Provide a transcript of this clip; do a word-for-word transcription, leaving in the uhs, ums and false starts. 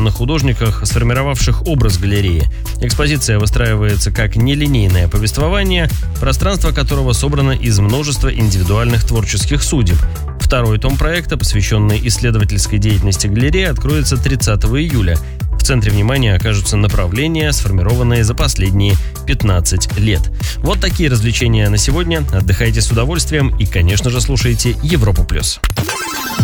современных художниках, сформировавших образ галереи. Экспозиция выстраивается как нелинейное повествование, пространство которого собрано из множества индивидуальных творческих судеб. Второй том проекта, посвященный исследовательской деятельности галереи, откроется тридцатого июля. В центре внимания окажутся направления, сформированные за последние пятнадцать лет. Вот такие развлечения на сегодня. Отдыхайте с удовольствием и, конечно же, слушайте Европу плюс.